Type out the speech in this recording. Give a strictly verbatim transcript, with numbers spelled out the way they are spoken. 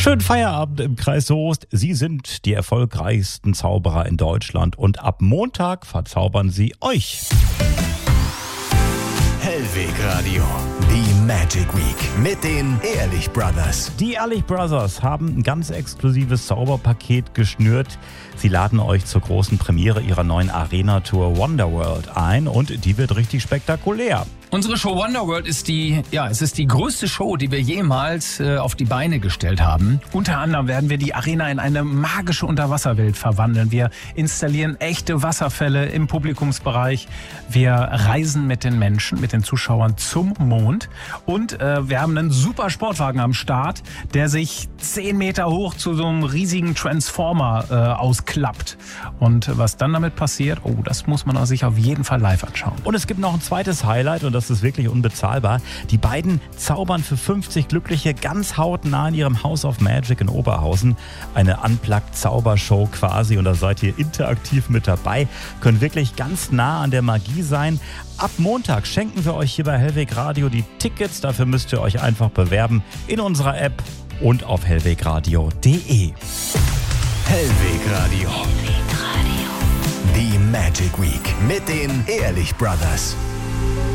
Schönen Feierabend im Kreis Soest. Sie sind die erfolgreichsten Zauberer in Deutschland und ab Montag verzaubern sie euch. Hellweg Radio, die Magic Week mit den Ehrlich Brothers. Die Ehrlich Brothers haben ein ganz exklusives Zauberpaket geschnürt. Sie laden euch zur großen Premiere ihrer neuen Arena-Tour Wonderworld ein und die wird richtig spektakulär. Unsere Show Wonderworld ist die, ja, es ist die größte Show, die wir jemals äh, auf die Beine gestellt haben. Unter anderem werden wir die Arena in eine magische Unterwasserwelt verwandeln. Wir installieren echte Wasserfälle im Publikumsbereich. Wir reisen mit den Menschen, mit den Zuschauern zum Mond. Und äh, wir haben einen super Sportwagen am Start, der sich zehn Meter hoch zu so einem riesigen Transformer äh, ausklappt. Und was dann damit passiert, oh, das muss man sich auf jeden Fall live anschauen. Und es gibt noch ein zweites Highlight und das ist wirklich unbezahlbar. Die beiden zaubern für fünfzig Glückliche ganz hautnah in ihrem House of Magic in Oberhausen. Eine Unplugged-Zaubershow quasi und da seid ihr interaktiv mit dabei. Können wirklich ganz nah an der Magie sein. Ab Montag schenken wir euch hier bei Hellweg Radio die Tickets. Dafür müsst ihr euch einfach bewerben in unserer App und auf hellwegradio punkt de. Hellweg Radio. Die Magic Week mit den Ehrlich Brothers.